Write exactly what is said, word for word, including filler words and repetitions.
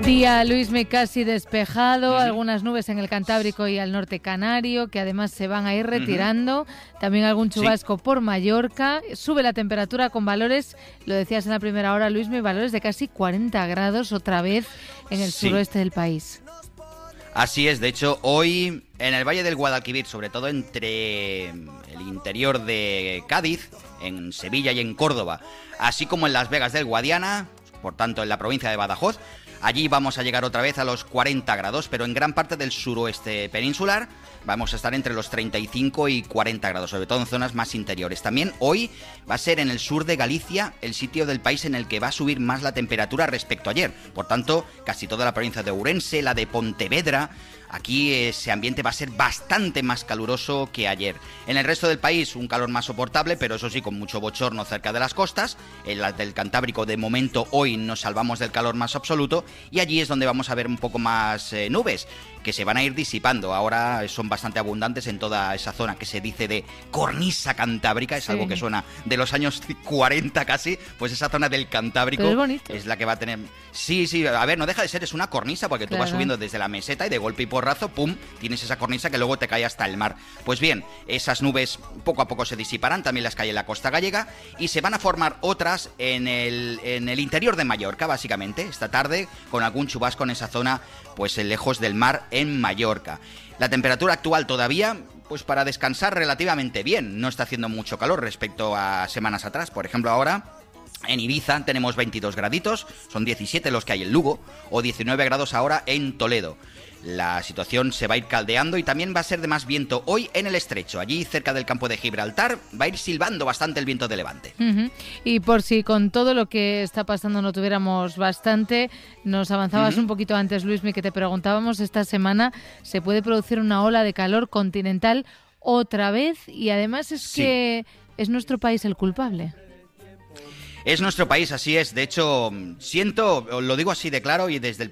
Día, Luismi, casi despejado, uh-huh. algunas nubes en el Cantábrico y al norte canario, que además se van a ir retirando, uh-huh. también algún chubasco sí. por Mallorca, sube la temperatura con valores, lo decías en la primera hora, Luismi, valores de casi cuarenta grados otra vez en el sí. suroeste del país. Así es, de hecho, hoy en el Valle del Guadalquivir, sobre todo entre el interior de Cádiz, en Sevilla y en Córdoba, así como en Las Vegas del Guadiana, por tanto en la provincia de Badajoz, allí vamos a llegar otra vez a los cuarenta grados, pero en gran parte del suroeste peninsular vamos a estar entre los treinta y cinco y cuarenta grados, sobre todo en zonas más interiores. También hoy va a ser en el sur de Galicia el sitio del país en el que va a subir más la temperatura respecto a ayer. Por tanto, casi toda la provincia de Ourense, la de Pontevedra, aquí ese ambiente va a ser bastante más caluroso que ayer. En el resto del país un calor más soportable, pero eso sí, con mucho bochorno cerca de las costas. En la del Cantábrico, de momento, hoy nos salvamos del calor más absoluto, y allí es donde vamos a ver un poco más eh, nubes, que se van a ir disipando. Ahora son bastante abundantes en toda esa zona que se dice de cornisa cantábrica, es sí. algo que suena de los años cuarenta casi, pues esa zona del Cantábrico es, bonito. es la que va a tener... Sí, sí, a ver, no deja de ser, es una cornisa, porque tú claro. vas subiendo desde la meseta y de golpe y porrazo, pum, tienes esa cornisa que luego te cae hasta el mar. Pues bien, esas nubes poco a poco se disiparán, también las que hay en la costa gallega, y se van a formar otras en el, en el interior de Mallorca, básicamente, esta tarde, con algún chubasco en esa zona, pues lejos del mar en Mallorca. La temperatura actual todavía, pues para descansar relativamente bien, no está haciendo mucho calor respecto a semanas atrás. Por ejemplo, ahora en Ibiza tenemos veintidós graditos, son diecisiete los que hay en Lugo, o diecinueve grados ahora en Toledo. La situación se va a ir caldeando y también va a ser de más viento hoy en el Estrecho. Allí, cerca del campo de Gibraltar, va a ir silbando bastante el viento de levante. Uh-huh. Y por si con todo lo que está pasando no tuviéramos bastante, nos avanzabas uh-huh. un poquito antes, Luismi, que te preguntábamos, esta semana se puede producir una ola de calor continental otra vez, y además es sí. que es nuestro país el culpable. Es nuestro país, así es. De hecho, siento, lo digo así de claro y desde el